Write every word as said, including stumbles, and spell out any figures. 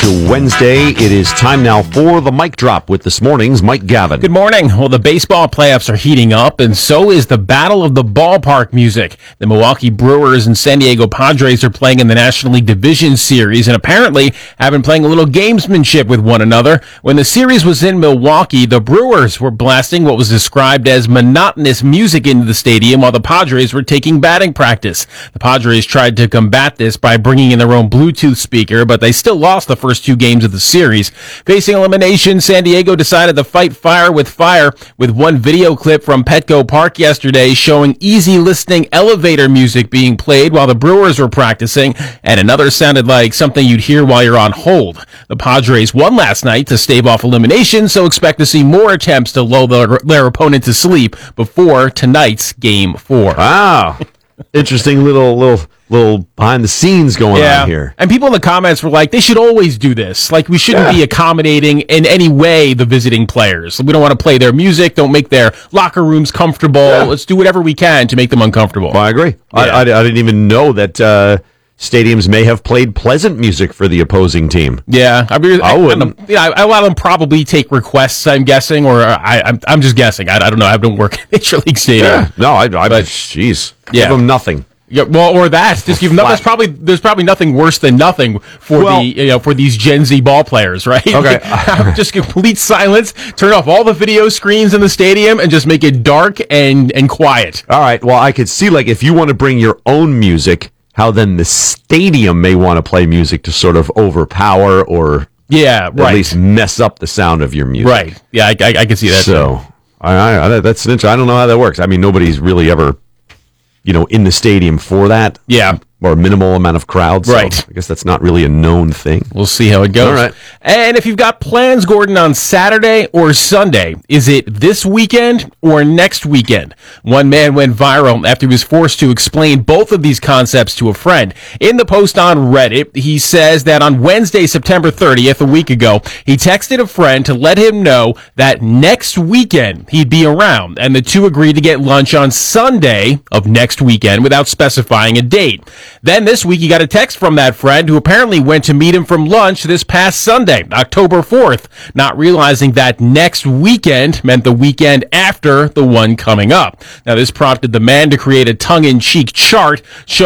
Wednesday. It is time now for the Mic Drop with this morning's Mike Gavin. Good morning. Well, the baseball playoffs are heating up, and so is the battle of the ballpark music. The Milwaukee Brewers and San Diego Padres are playing in the National League Division Series, and apparently have been playing a little gamesmanship with one another. When the series was in Milwaukee, the Brewers were blasting what was described as monotonous music into the stadium, while the Padres were taking batting practice. The Padres tried to combat this by bringing in their own Bluetooth speaker, but they still lost the first two games of the series. Facing elimination, San Diego decided to fight fire with fire with one video clip from Petco Park yesterday showing easy listening elevator music being played while the Brewers were practicing, and another sounded like something you'd hear while you're on hold. The Padres won last night to stave off elimination, so expect to see more attempts to lull their, their opponent to sleep before tonight's game four. Wow. Interesting little little little behind the scenes going yeah. on here. And people in the comments were like, they should always do this. Like, we shouldn't yeah. be accommodating in any way the visiting players. We don't want to play their music. Don't make their locker rooms comfortable. Yeah. Let's do whatever we can to make them uncomfortable. Well, I agree. Yeah. I, I, I didn't even know that uh, stadiums may have played pleasant music for the opposing team. Yeah. I, mean, I, I wouldn't. I, yeah, I, a lot of them probably take requests, I'm guessing, or I, I'm, I'm just guessing. I, I don't know. I don't work in Major League Stadium. Yeah. No, I, I but, jeez. Yeah. Give them nothing. Yeah, well, or that. Just give them. There's probably there's probably nothing worse than nothing for well, the you know for these Gen Z ball players, right? Okay, just complete silence. Turn off all the video screens in the stadium and just make it dark and and quiet. All right. Well, I could see like if you want to bring your own music, how then the stadium may want to play music to sort of overpower or yeah, right. at least mess up the sound of your music. Right. Yeah, I I, I can see that. So I, I that's an interesting. I don't know how that works. I mean, nobody's really ever. You know, in the stadium for that. Yeah. Or a minimal amount of crowds. Right. So I guess that's not really a known thing. We'll see how it goes. All right. And if you've got plans, Gordon, on Saturday or Sunday, is it this weekend or next weekend? One man went viral after he was forced to explain both of these concepts to a friend. In the post on Reddit, he says that on Wednesday, September thirtieth, a week ago, he texted a friend to let him know that next weekend he'd be around, and the two agreed to get lunch on Sunday of next weekend without specifying a date. Then this week, he got a text from that friend who apparently went to meet him from lunch this past Sunday, October fourth, not realizing that next weekend meant the weekend after the one coming up. Now, this prompted the man to create a tongue-in-cheek chart showing